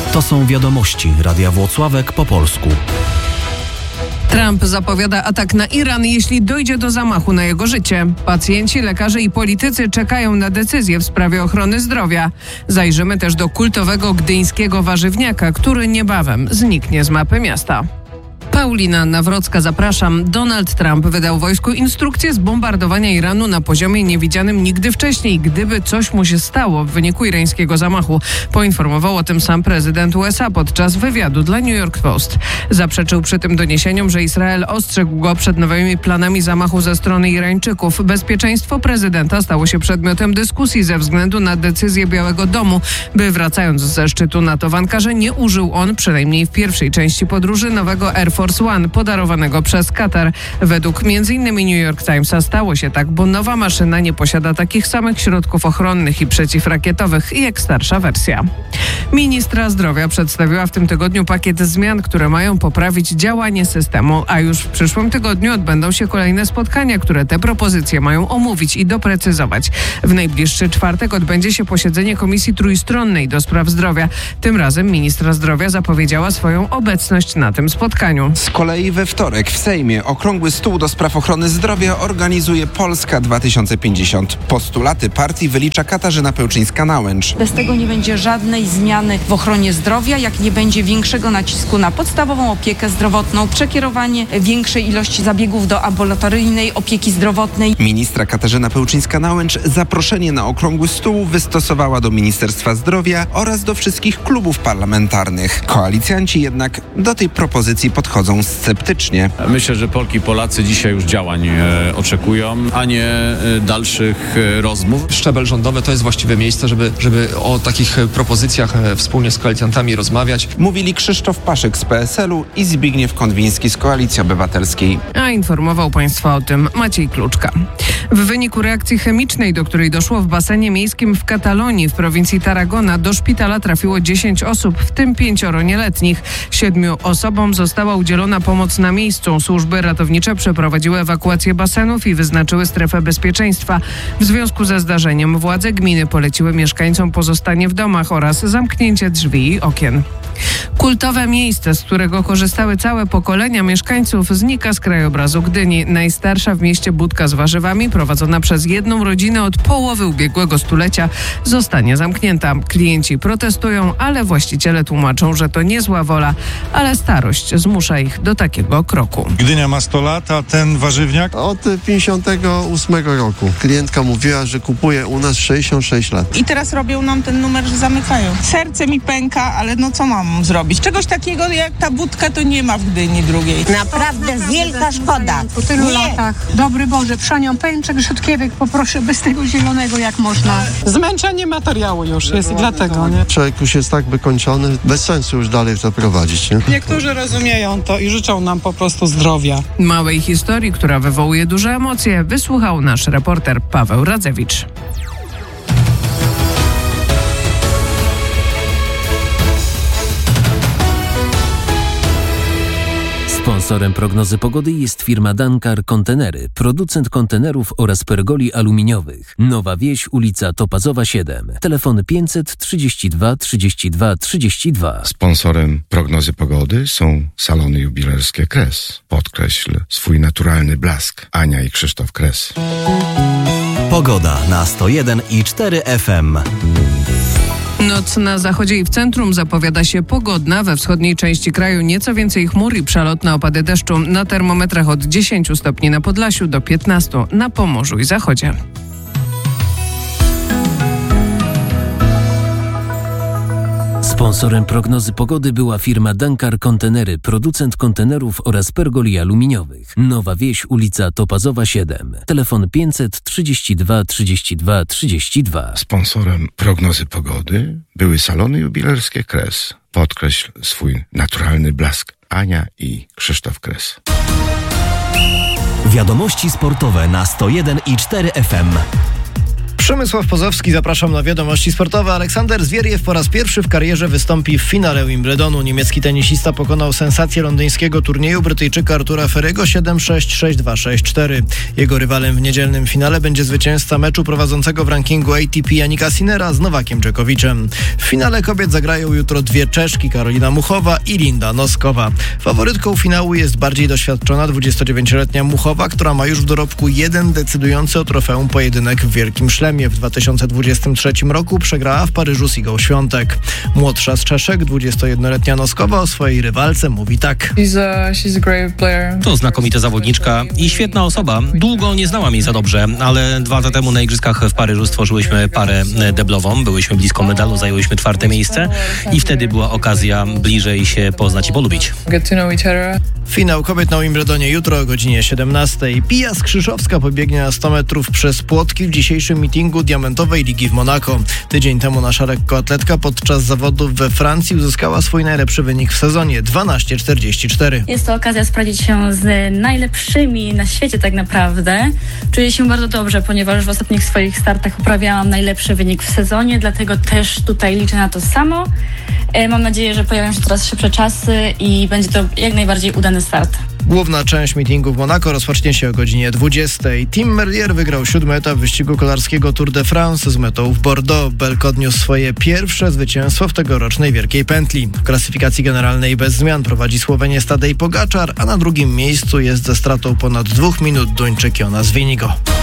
To są wiadomości Radia Włocławek po polsku. Trump zapowiada atak na Iran, jeśli dojdzie do zamachu na jego życie. Pacjenci, lekarze i politycy czekają na decyzję w sprawie ochrony zdrowia. Zajrzymy też do kultowego gdyńskiego warzywniaka, który niebawem zniknie z mapy miasta. Paulina Nawrocka, zapraszam. Donald Trump wydał wojsku instrukcję zbombardowania Iranu na poziomie niewidzianym nigdy wcześniej, gdyby coś mu się stało w wyniku irańskiego zamachu. Poinformował o tym sam prezydent USA podczas wywiadu dla New York Post. Zaprzeczył przy tym doniesieniom, że Izrael ostrzegł go przed nowymi planami zamachu ze strony Irańczyków. Bezpieczeństwo prezydenta stało się przedmiotem dyskusji ze względu na decyzję Białego Domu, by wracając ze szczytu NATO w Ankarze nie użył on, przynajmniej w pierwszej części podróży, nowego Air Force One podarowanego przez Katar. Według m.in. New York Timesa stało się tak, bo nowa maszyna nie posiada takich samych środków ochronnych i przeciwrakietowych jak starsza wersja. Ministra zdrowia przedstawiła w tym tygodniu pakiet zmian, które mają poprawić działanie systemu, a już w przyszłym tygodniu odbędą się kolejne spotkania, które te propozycje mają omówić i doprecyzować. W najbliższy czwartek odbędzie się posiedzenie Komisji Trójstronnej do spraw zdrowia. Tym razem ministra zdrowia zapowiedziała swoją obecność na tym spotkaniu. Z kolei we wtorek w Sejmie Okrągły Stół do spraw ochrony zdrowia organizuje Polska 2050. Postulaty partii wylicza Katarzyna Pełczyńska-Nałęcz. Bez tego nie będzie żadnej zmiany w ochronie zdrowia, jak nie będzie większego nacisku na podstawową opiekę zdrowotną, przekierowanie większej ilości zabiegów do ambulatoryjnej opieki zdrowotnej. Ministra Katarzyna Pełczyńska-Nałęcz zaproszenie na Okrągły Stół wystosowała do Ministerstwa Zdrowia oraz do wszystkich klubów parlamentarnych. Koalicjanci jednak do tej propozycji podchodzą sceptycznie. Myślę, że Polki i Polacy dzisiaj już działań oczekują, a nie dalszych rozmów. Szczebel rządowy to jest właściwe miejsce, żeby o takich propozycjach wspólnie z koalicjantami rozmawiać. Mówili Krzysztof Paszyk z PSL-u i Zbigniew Konwiński z Koalicji Obywatelskiej. A informował Państwa o tym Maciej Kluczka. W wyniku reakcji chemicznej, do której doszło w basenie miejskim w Katalonii w prowincji Tarragona, do szpitala trafiło 10 osób, w tym 5 nieletnich. 7 osobom została udzielona pomoc na miejscu. Służby ratownicze przeprowadziły ewakuację basenów i wyznaczyły strefę bezpieczeństwa. W związku ze zdarzeniem władze gminy poleciły mieszkańcom pozostanie w domach oraz zamknięcie drzwi i okien. Kultowe miejsce, z którego korzystały całe pokolenia mieszkańców, znika z krajobrazu Gdyni. Najstarsza w mieście budka z warzywami, prowadzona przez jedną rodzinę od połowy ubiegłego stulecia, zostanie zamknięta. Klienci protestują, ale właściciele tłumaczą, że to nie zła wola, ale starość zmusza ich do takiego kroku. Gdynia ma 100 lat, a ten warzywniak? Od 58 roku. Klientka mówiła, że kupuje u nas 66 lat. I teraz robią nam ten numer, że zamykają. Serce mi pęka, ale no co mam zrobić? Czegoś takiego jak ta budka to nie ma w Gdyni drugiej. Naprawdę wielka szkoda. Po tylu latach. Dobry Boże, przanią pęczek, rzutkiewek poproszę bez tego zielonego jak można. Zmęczenie materiału już jest i dlatego, nie? Człowiek już jest tak wykończony, bez sensu już dalej to prowadzić, nie? Niektórzy rozumieją to i życzą nam po prostu zdrowia. Małej historii, która wywołuje duże emocje, wysłuchał nasz reporter Paweł Radzewicz. Sponsorem prognozy pogody jest firma Dankar Kontenery, producent kontenerów oraz pergoli aluminiowych. Nowa Wieś, ulica Topazowa 7. Telefon 532 32 32. Sponsorem prognozy pogody są salony jubilerskie Kres. Podkreśl swój naturalny blask. Ania i Krzysztof Kres. Pogoda na 101,4 FM. Noc na zachodzie i w centrum zapowiada się pogodna. We wschodniej części kraju nieco więcej chmur i przelotne opady deszczu. Na termometrach od 10 stopni na Podlasiu do 15 na Pomorzu i zachodzie. Sponsorem prognozy pogody była firma Dankar Kontenery, producent kontenerów oraz pergoli aluminiowych. Nowa Wieś, ulica Topazowa 7. Telefon 532 32 32. Sponsorem prognozy pogody były salony jubilerskie Kres. Podkreśl swój naturalny blask. Ania i Krzysztof Kres. Wiadomości sportowe na 101,4 FM. Przemysław Pozowski, zapraszam na wiadomości sportowe. Aleksander Zwieriew po raz pierwszy w karierze wystąpi w finale Wimbledonu. Niemiecki tenisista pokonał sensację londyńskiego turnieju Brytyjczyka Artura Ferry'ego 7-6, 6-2, 6-4. Jego rywalem w niedzielnym finale będzie zwycięzca meczu prowadzącego w rankingu ATP Jannika Sinnera z Nowakiem Dżokowiczem. W finale kobiet zagrają jutro dwie Czeszki, Karolina Muchowa i Linda Noskowa. Faworytką finału jest bardziej doświadczona 29-letnia Muchowa, która ma już w dorobku jeden decydujący o trofeum pojedynek w Wielkim Szlemie. W 2023 roku przegrała w Paryżu z Igą Świątek. Młodsza z Czeszek, 21-letnia Noskowa o swojej rywalce mówi tak. To znakomita zawodniczka i świetna osoba. Długo nie znałam jej za dobrze, ale 2 lata temu na Igrzyskach w Paryżu stworzyłyśmy parę deblową. Byłyśmy blisko medalu, zajęłyśmy 4. miejsce i wtedy była okazja bliżej się poznać i polubić. Finał kobiet na Wimbledonie jutro o godzinie 17. Pia Skrzyszowska pobiegnie na 100 metrów przez płotki w dzisiejszym meetingu Diamentowej Ligi w Monako. Tydzień temu nasza lekkoatletka podczas zawodów we Francji uzyskała swój najlepszy wynik w sezonie 12:44. Jest to okazja sprawdzić się z najlepszymi na świecie tak naprawdę. Czuję się bardzo dobrze, ponieważ w ostatnich swoich startach uprawiałam najlepszy wynik w sezonie, dlatego też tutaj liczę na to samo. Mam nadzieję, że pojawią się coraz szybsze czasy i będzie to jak najbardziej udany start. Główna część meetingu w Monako rozpocznie się o godzinie 20. Tim Merlier wygrał 7. etap wyścigu kolarskiego Tour de France z metą w Bordeaux. Belk odniósł swoje pierwsze zwycięstwo w tegorocznej Wielkiej Pętli. W klasyfikacji generalnej bez zmian prowadzi Słoweniec Tadej Pogačar, a na drugim miejscu jest ze stratą ponad 2 minut Duńczyk Jonas Vingegaard.